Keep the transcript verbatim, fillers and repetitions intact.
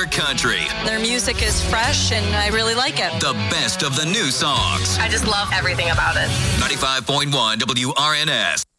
country. Their music is fresh, and I really like it. The best of the new songs. I just love everything about it. ninety-five point one W R N S.